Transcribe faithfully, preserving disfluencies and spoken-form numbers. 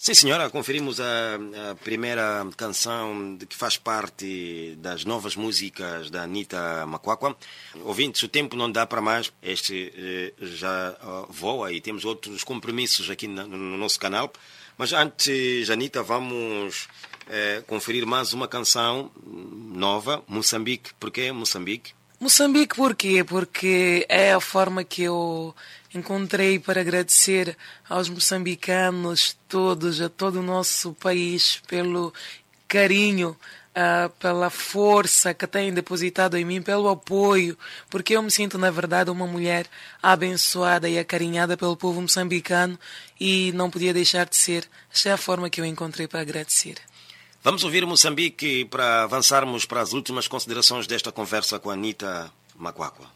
Sim, senhora, conferimos a, a primeira canção de que faz parte das novas músicas da Anitta Macuacua. Ouvintes, o tempo não dá para mais, este eh, já uh, voa e temos outros compromissos aqui na, no nosso canal. Mas antes, Anitta, vamos eh, conferir mais uma canção nova, Moçambique. Porquê Moçambique? Moçambique porquê? Porque é a forma que eu encontrei para agradecer aos moçambicanos todos, a todo o nosso país, pelo carinho, uh, pela força que têm depositado em mim, pelo apoio, porque eu me sinto, na verdade, uma mulher abençoada e acarinhada pelo povo moçambicano e não podia deixar de ser. Esta é a forma que eu encontrei para agradecer. Vamos ouvir Moçambique para avançarmos para as últimas considerações desta conversa com a Anitta Macuacua.